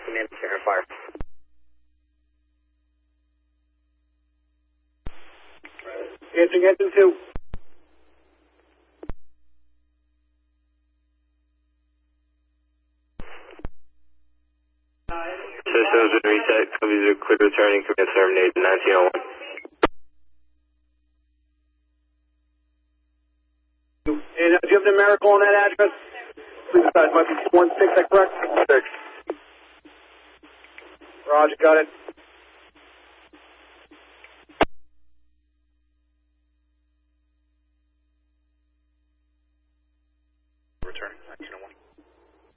Command center fire. Answering engine 2. Systems been reset. Copies are clear returning. Command terminated 1901. And do you have the numerical on that address? Please advise, might be 16, is that correct? 6. Roger, got it.